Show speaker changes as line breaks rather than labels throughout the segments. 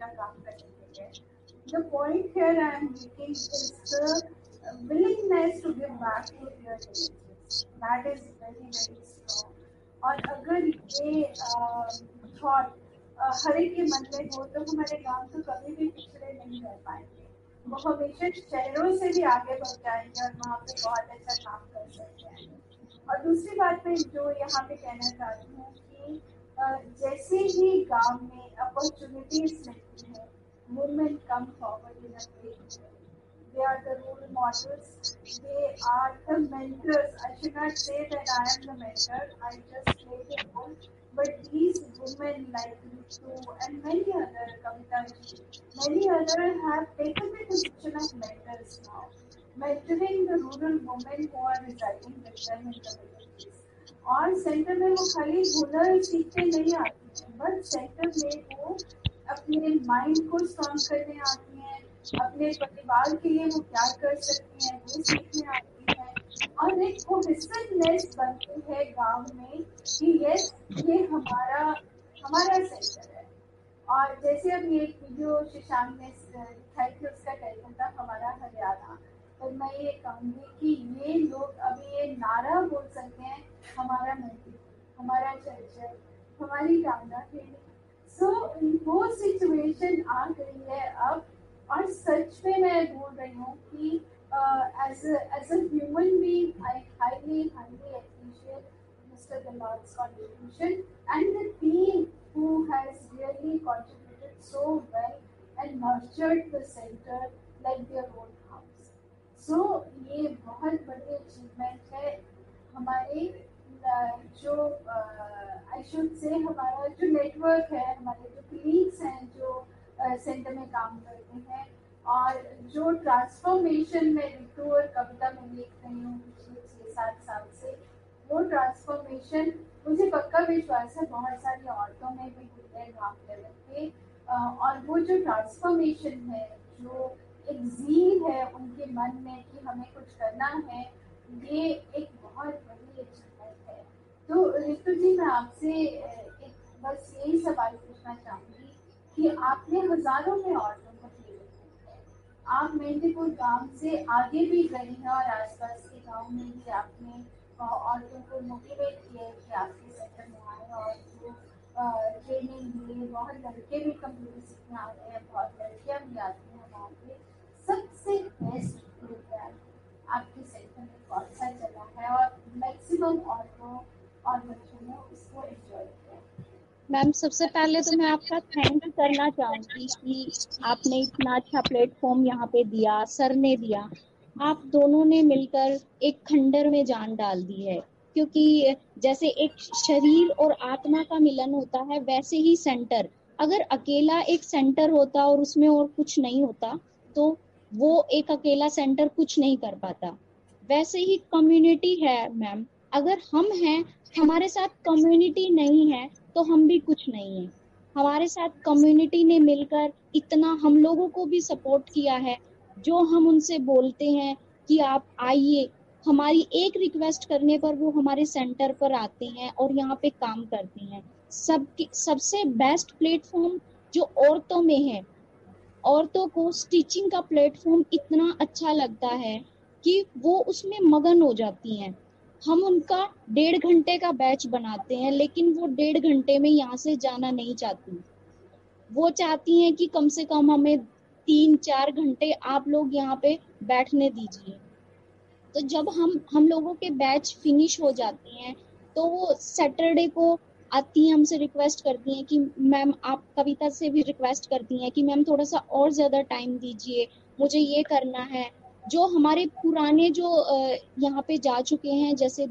का काम करने के लिए. The point here I am making is the willingness to give back to their villages. That is very very strong. और अगर ये थॉट हर एक के मन में हो तो हमारे गांव तो कभी भी पिछड़े नहीं रह पाएंगे. वो हमेशा शहरों से भी आगे बढ़ जाएंगे और वहाँ पे बहुत अच्छा काम कर सकते हैं. और दूसरी बात मैं जो यहाँ पे कहना चाहती हूँ कि जैसे ही गांव में अपॉर्चुनिटीज मिलती है, women come forward in a big way. They are the role models. They are the mentors. I should not say that I am the mentor. I just play the role. But these women like Ritu and many other, Kavita ji, many other have taken the position of mentors now, mentoring the rural women who are residing with them in the villages. और centre में वो खाली हुनर सीखने नहीं आती हैं, but centre में वो अपने माइंड को स्ट्रॉन्ग करने आती हैं, अपने परिवार के लिए वो क्या कर सकती हैं वो सीखने आती हैं, और एक कोहेसिवनेस बनती है गांव में कि यस ये हमारा सेंटर है. और जैसे अभी एक वीडियो शशांक ने दिखाई थी, उसका टाइटल था हमारा हरियाणा. तो मैं ये कहूँगी कि ये लोग अभी ये नारा बोल सकते हैं, हमारा मंदिर, हमारा चर्च, हमारी डांगा खेली. सो वो सिचुएशन आ गई है अब. और सच में मैं बोल रही हूँ कि as a human being, I highly appreciate Mr. Dalot's contribution and the team who has really contributed so well and nurtured the center like their own house. So ये बहुत बड़ी अचीवमेंट है हमारे जो आई शुड से हमारा जो network है, हमारे जो कलीग्स हैं जो सेंटर में काम करते हैं, और जो ट्रांसफॉर्मेशन में रितु और कविता में देख रही हूँ पिछले 6-7 साल से, वो ट्रांसफॉर्मेशन मुझे पक्का विश्वास है बहुत सारी औरतों में भी हुई है गाँव लेवल पे. और वो जो ट्रांसफॉर्मेशन है, जो एक ज़ील है उनके मन में कि हमें कुछ करना है, ये एक बहुत बड़ी अचीवमेंट है. तो रितु जी, मैं आपसे एक बस यही सवाल पूछना चाहूँगी कि आपने हजारों में औरतों को प्रेरित किया है. आप मेहंदीपुर गांव से आगे भी गई हैं और आसपास के गांव में भी आपने औरतों को मोटिवेट किया है कि आपके सेक्टर में आए और जो ट्रेनिंग लिए. बहुत लड़के भी कंप्यूटर सीखने आ रहे हैं, बहुत लड़कियां भी आती हैं वहाँ पे. सबसे बेस्ट प्रोग्राम आपके सेक्टर में कौन सा चला है और मैक्सिमम औरतों और बच्चों ने उसको एंजॉय किया?
मैम, सबसे पहले तो मैं आपका थैंक करना चाहूंगी कि आपने इतना अच्छा प्लेटफॉर्म यहाँ पे दिया, सर ने दिया. आप दोनों ने मिलकर एक खंडर में जान डाल दी है, क्योंकि जैसे एक शरीर और आत्मा का मिलन होता है, वैसे ही सेंटर, अगर अकेला एक सेंटर होता और उसमें और कुछ नहीं होता तो वो एक अकेला सेंटर कुछ नहीं कर पाता. वैसे ही कम्युनिटी है मैम. अगर हम हैं, हमारे साथ कम्युनिटी नहीं है तो हम भी कुछ नहीं है. हमारे साथ कम्युनिटी ने मिलकर इतना हम लोगों को भी सपोर्ट किया है. जो हम उनसे बोलते हैं कि आप आइए, हमारी एक रिक्वेस्ट करने पर वो हमारे सेंटर पर आते हैं और यहाँ पे काम करते हैं. सबसे बेस्ट प्लेटफॉर्म जो औरतों में है, औरतों को स्टिचिंग का प्लेटफॉर्म इतना अच्छा लगता है कि वो उसमें मगन हो जाती हैं. हम उनका 1.5 घंटे का बैच बनाते हैं, लेकिन वो 1.5 घंटे में यहाँ से जाना नहीं चाहती. वो चाहती हैं कि कम से कम हमें 3-4 घंटे आप लोग यहाँ पे बैठने दीजिए. तो जब हम लोगों के बैच फिनिश हो जाते हैं तो वो सैटरडे को आती हैं, हमसे रिक्वेस्ट करती हैं कि मैम, आप कविता से भी रिक्वेस्ट करती हैं कि मैम थोड़ा सा और ज़्यादा टाइम दीजिए, मुझे ये करना है. जो हमारे पुराने जो यहाँ पे जा चुके हैं, जैसे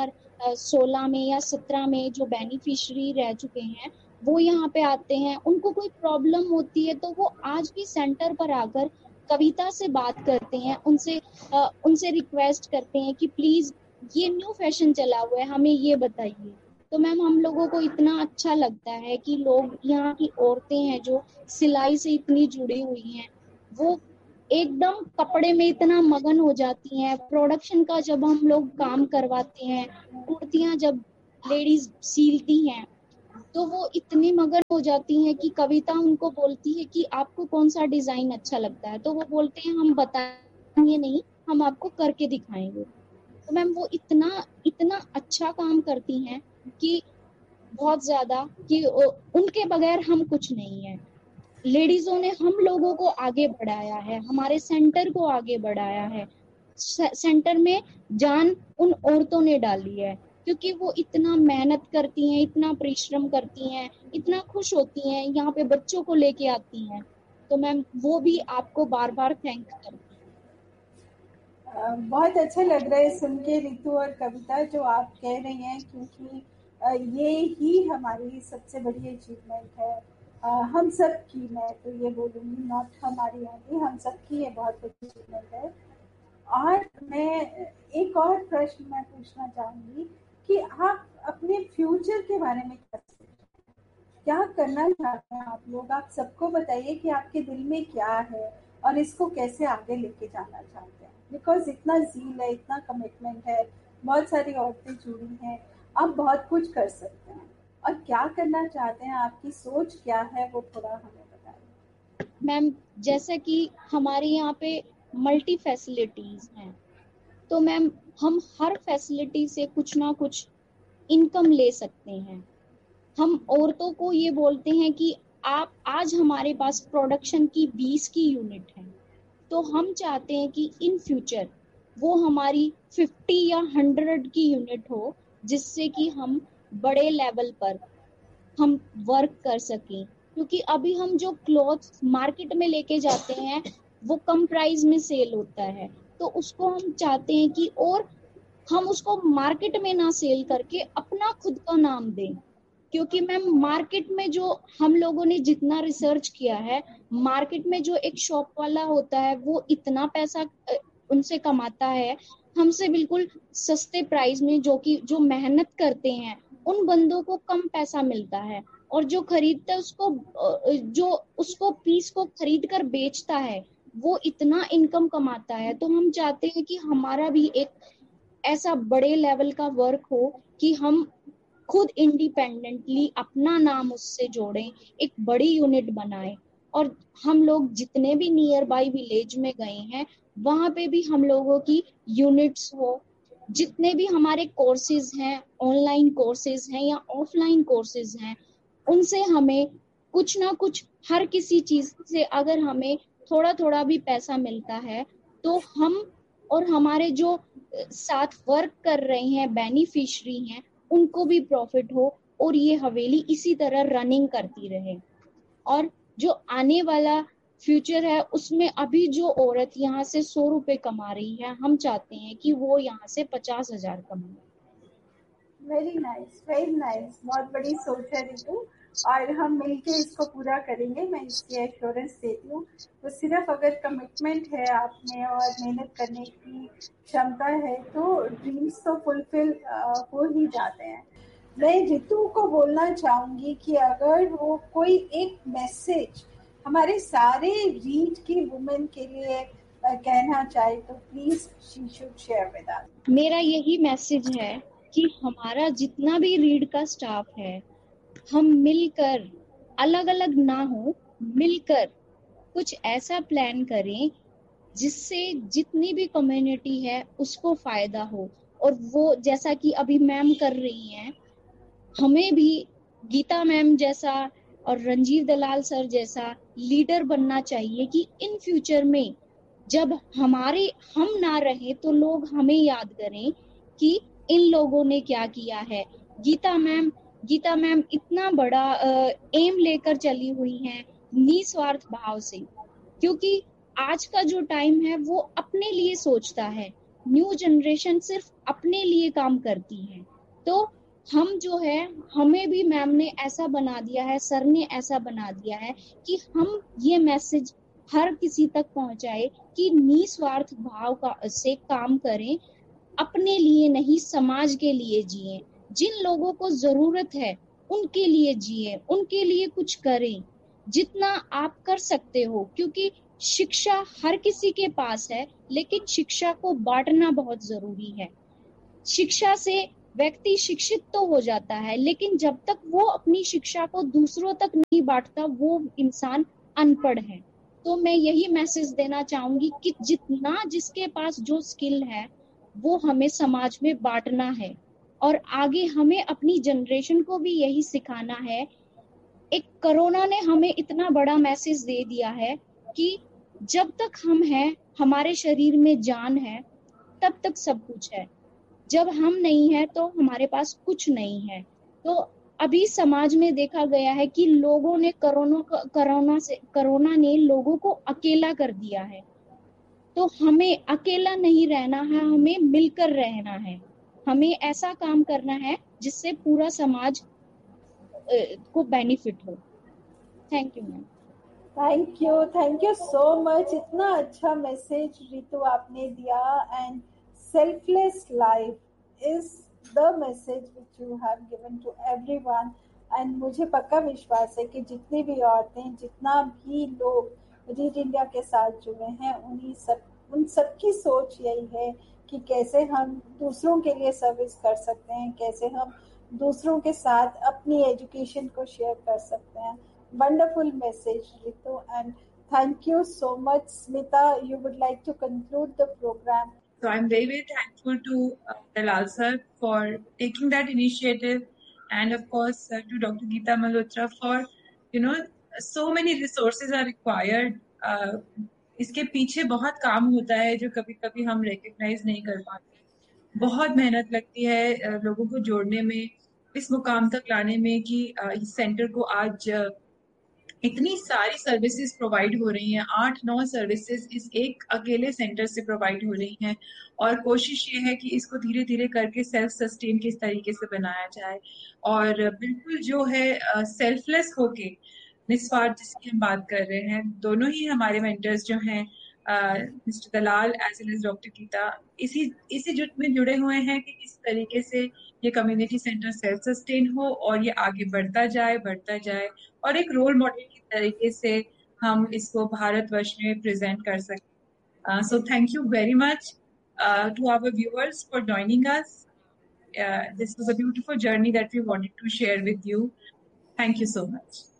2016 में या 17 में जो बेनिफिशरी रह चुके हैं, वो यहाँ पे आते हैं. उनको कोई प्रॉब्लम होती है तो वो आज भी सेंटर पर आकर कविता से बात करते हैं, उनसे रिक्वेस्ट करते हैं कि प्लीज ये न्यू फैशन चला हुआ है, हमें ये बताइए. तो मैम, हम लोगों को इतना अच्छा लगता है कि लोग, यहाँ की औरतें हैं जो सिलाई से इतनी जुड़ी हुई हैं, वो एकदम कपड़े में इतना मगन हो जाती हैं. प्रोडक्शन का जब हम लोग काम करवाते हैं, कुर्तियां जब लेडीज सीलती हैं तो वो इतनी मगन हो जाती हैं कि कविता उनको बोलती है कि आपको कौन सा डिजाइन अच्छा लगता है, तो वो बोलते हैं हम बताएंगे नहीं, हम आपको करके दिखाएंगे। तो मैम वो इतना इतना अच्छा काम करती हैं कि बहुत ज्यादा कि उनके बगैर हम कुछ नहीं है। लेडीजों ने हम लोगों को आगे बढ़ाया है, हमारे सेंटर को आगे बढ़ाया है। सेंटर में जान उन औरतों ने डाली है, क्योंकि वो इतना मेहनत करती हैं, इतना परिश्रम करती हैं, इतना खुश होती हैं, यहाँ पे बच्चों को लेके आती हैं। तो मैम वो भी आपको बार बार थैंक करती
बहुत अच्छा लग रहा है सुन के रितु और कविता जो आप कह रही हैं, क्योंकि ये ही हमारी सबसे बड़ी अचीवमेंट है। हम सब की, मैं तो ये बोलूँगी, नॉट हमारी ओनली, हम सब की ये बहुत बड़ी अचीवमेंट है। और मैं एक और प्रश्न मैं पूछना चाहूँगी कि आप अपने फ्यूचर के बारे में क्या सोचते हैं? क्या करना चाहते हैं आप लोग? आप सबको बताइए कि आपके दिल में क्या है और इसको कैसे आगे लेके जाना चाहते हैं। बिकॉज इतना ज़ील है, इतना कमिटमेंट है, बहुत सारी औरतें जुड़ी हैं, आप बहुत कुछ कर सकते हैं। और क्या करना चाहते हैं, आपकी सोच क्या है, वो थोड़ा हमें बताइए।
मैम। जैसा कि हमारे यहाँ पे मल्टी फैसिलिटीज हैं, तो मैम हम हर फैसिलिटी से कुछ ना कुछ इनकम ले सकते हैं। हम औरतों को ये बोलते हैं कि आप आज हमारे पास प्रोडक्शन की 20 की यूनिट है, तो हम चाहते हैं कि इन फ्यूचर वो हमारी 50 या 100 की यूनिट हो, जिससे कि हम बड़े लेवल पर हम वर्क कर सकें। क्योंकि अभी हम जो क्लॉथ मार्केट में लेके जाते हैं वो कम प्राइस में सेल होता है, तो उसको हम चाहते हैं कि और हम उसको मार्केट में ना सेल करके अपना खुद का नाम दें। क्योंकि मैम मार्केट में जो हम लोगों ने जितना रिसर्च किया है, मार्केट में जो एक शॉप वाला होता है वो इतना पैसा उनसे कमाता है हमसे बिल्कुल सस्ते प्राइस में, जो कि जो मेहनत करते हैं उन बंदों को कम पैसा मिलता है, और जो खरीदता है उसको जो उसको पीस को खरीद कर बेचता है वो इतना इनकम कमाता है। तो हम चाहते हैं कि हमारा भी एक ऐसा बड़े लेवल का वर्क हो कि हम खुद इंडिपेंडेंटली अपना नाम उससे जोड़ें, एक बड़ी यूनिट बनाएं। और हम लोग जितने भी नियर बाई विलेज में गए हैं वहां पे भी हम लोगों की यूनिट्स हो। जितने भी हमारे कोर्सेज हैं, ऑनलाइन कोर्सेज हैं या ऑफलाइन कोर्सेज हैं, उनसे हमें कुछ ना कुछ, हर किसी चीज से अगर हमें थोड़ा थोड़ा भी पैसा मिलता है तो हम और हमारे जो साथ वर्क कर रहे हैं बेनिफिशियरी हैं उनको भी प्रॉफिट हो, और ये हवेली इसी तरह रनिंग करती रहे। और जो आने वाला फ्यूचर है उसमें अभी जो औरत यहाँ से 100 रुपए कमा रही है, हम चाहते हैं कि वो यहाँ से 50,000 कमाए।
वेरी नाइस, वेरी नाइस, बहुत बड़ी सोच है रितु, और हम मिलके इसको पूरा करेंगे, मैं इसकी एश्योरेंस देती हूँ। तो सिर्फ अगर कमिटमेंट है आप में और मेहनत करने की क्षमता है तो ड्रीम्स तो फुलफिल हो ही जाते हैं। मैं रितु को बोलना चाहूंगी कि अगर वो कोई एक मैसेज हमारे सारे रीड की वुमेन के लिए कहना चाहे तो please she should share with us.
मेरा यही मैसेज है कि हमारा जितना भी रीड का स्टाफ है, हम मिलकर, अलग अलग ना हो, मिलकर कुछ ऐसा प्लान करें जिससे जितनी भी कम्युनिटी है उसको फायदा हो। और वो जैसा कि अभी मैम कर रही हैं, हमें भी गीता मैम जैसा और रंजीव दलाल सर जैसा लीडर बनना चाहिए कि इन फ्यूचर में जब हमारे हम ना रहे तो लोग हमें याद करें कि इन लोगों ने क्या किया है। गीता मैम इतना बड़ा एम लेकर चली हुई हैं निस्वार्थ भाव से, क्योंकि आज का जो टाइम है वो अपने लिए सोचता है, न्यू जनरेशन सिर्फ अपने लिए काम करती है। तो हम जो है, हमें भी मैम ने ऐसा बना दिया है, सर ने ऐसा बना दिया है कि हम ये मैसेज हर किसी तक पहुंचाए कि निस्वार्थ भाव का से काम करें, अपने लिए नहीं समाज के लिए जिए, जिन लोगों को जरूरत है उनके लिए जिए, उनके लिए कुछ करें जितना आप कर सकते हो। क्योंकि शिक्षा हर किसी के पास है, लेकिन शिक्षा को बांटना बहुत जरूरी है। शिक्षा से व्यक्ति शिक्षित तो हो जाता है, लेकिन जब तक वो अपनी शिक्षा को दूसरों तक नहीं बांटता वो इंसान अनपढ़ है। तो मैं यही मैसेज देना चाहूंगी कि जितना जिसके पास जो स्किल है वो हमें समाज में बांटना है, और आगे हमें अपनी जनरेशन को भी यही सिखाना है। एक कोरोना ने हमें इतना बड़ा मैसेज दे दिया है कि जब तक हम हैं, हमारे शरीर में जान है, तब तक सब कुछ है। जब हम नहीं है तो हमारे पास कुछ नहीं है। तो अभी समाज में देखा गया है कि लोगों ने कोरोना ने लोगों को अकेला कर दिया है। तो हमें अकेला नहीं रहना है, हमें मिलकर रहना है। हमें ऐसा काम करना है जिससे पूरा समाज को बेनिफिट हो। Thank you ma'am.
Thank you so much. इतना अच्छा मैसेज रितु आपने दिया। And selfless life is the message which you have given to everyone. And मुझे पक्का विश्वास है कि जितनी भी औरतें, जितना भी लोग रीड इंडिया के साथ जुड़े हैं, उन सबकी सोच यही है कि कैसे हम दूसरों के लिए सर्विस कर सकते हैं, कैसे हम दूसरों के साथ अपनी एजुकेशन को शेयर कर सकते हैं। Wonderful message, Ritu, and thank you so much. Smita, you would like to conclude the program.
So I'm very, very thankful to Dalal sir for taking that initiative, and of course to Dr. Geeta Malhotra for, so many resources are required. इसके पीछे बहुत काम होता है जो कभी कभी हम रिकग्नाइज नहीं कर पाते। बहुत मेहनत लगती है लोगों को जोड़ने में, इस मुकाम तक लाने में कि इस सेंटर को आज इतनी सारी सर्विसेज प्रोवाइड हो रही हैं। 8-9 सर्विसेज इस एक अकेले सेंटर से प्रोवाइड हो रही हैं, और कोशिश ये है कि इसको धीरे धीरे करके सेल्फ सस्टेन किस तरीके से बनाया जाए, और बिल्कुल जो है सेल्फलेस होके, निस्वार्थ जिसकी हम बात कर रहे हैं। दोनों ही हमारे मेंटर्स जो हैं, मिस्टर दलाल as well as doctor Gita, इसी जुट में जुड़े हुए हैं कि किस तरीके से ये कम्युनिटी सेंटर सेल्फ सस्टेन हो और ये आगे बढ़ता जाए और एक रोल मॉडल की तरीके से हम इसको भारतवर्ष में प्रेजेंट कर सकें। So thank you very much to our viewers for joining us. This was a beautiful journey that we wanted to share with you. Thank you so much.